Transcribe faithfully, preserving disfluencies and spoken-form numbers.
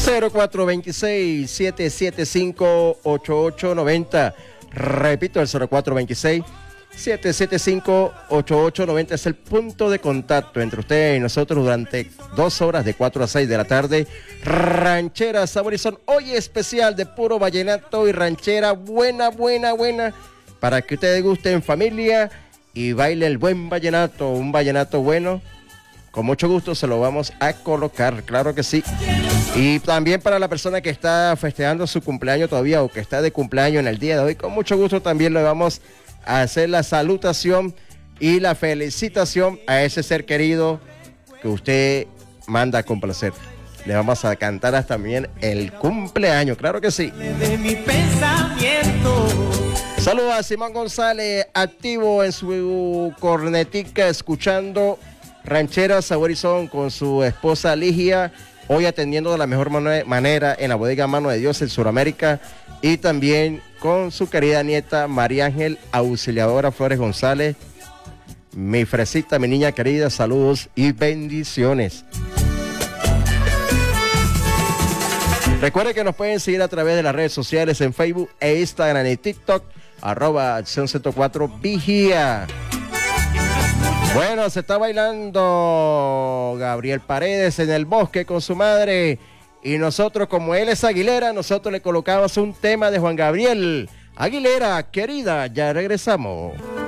cero cuatro dos seis, siete siete cinco, ocho ocho nueve cero. Repito, el cero cuatro dos seis, siete siete cinco, ocho ocho nueve cero es el punto de contacto entre usted y nosotros durante dos horas de cuatro a seis de la tarde. Ranchera Saborizón, hoy especial de puro vallenato y ranchera buena, buena, buena, para que ustedes gusten en familia y baile el buen vallenato, un vallenato bueno. Con mucho gusto se lo vamos a colocar, claro que sí. Y también para la persona que está festejando su cumpleaños todavía o que está de cumpleaños en el día de hoy, con mucho gusto también le vamos a hacer la salutación y la felicitación a ese ser querido que usted manda a complacer. Le vamos a cantar hasta también el cumpleaños, claro que sí. De mi pensamiento. Saludos a Simón González, activo en su cornetica, escuchando Ranchera Saborizón con su esposa Ligia, hoy atendiendo de la mejor manera en la bodega Mano de Dios en Sudamérica, y también con su querida nieta María Ángel Auxiliadora Flores González. Mi fresita, mi niña querida, saludos y bendiciones. Recuerden que nos pueden seguir a través de las redes sociales en Facebook e Instagram y TikTok, arroba acción ciento cuatro Vigía. Bueno, se está bailando Gabriel Paredes en el bosque con su madre, y nosotros, como él es Aguilera, nosotros le colocamos un tema de Juan Gabriel. Aguilera, querida, ya regresamos.